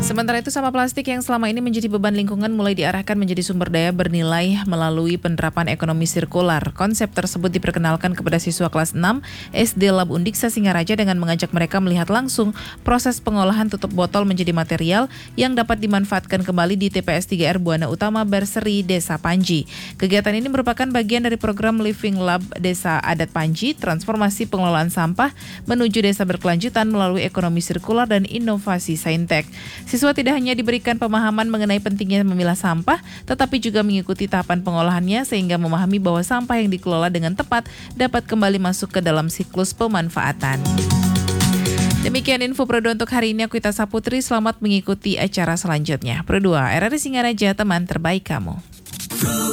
Sementara itu, sampah plastik yang selama ini menjadi beban lingkungan mulai diarahkan menjadi sumber daya bernilai melalui penerapan ekonomi sirkular. Konsep tersebut diperkenalkan kepada siswa kelas 6 SD Lab Undiksa Singaraja dengan mengajak mereka melihat langsung proses pengolahan tutup botol menjadi material yang dapat dimanfaatkan kembali di TPS 3R Buana Utama Berseri, Desa Panji. Kegiatan ini merupakan bagian dari program Living Lab Desa Adat Panji, transformasi pengelolaan sampah menuju desa berkelanjutan melalui ekonomi sirkular dan inovasi saintek. Siswa tidak hanya diberikan pemahaman mengenai pentingnya memilah sampah, tetapi juga mengikuti tahapan pengolahannya sehingga memahami bahwa sampah yang dikelola dengan tepat dapat kembali masuk ke dalam siklus pemanfaatan. Demikian info Pro 2 untuk hari ini. Aku Ita Saputri, selamat mengikuti acara selanjutnya. Pro 2, RRI Singaraja, teman terbaik kamu.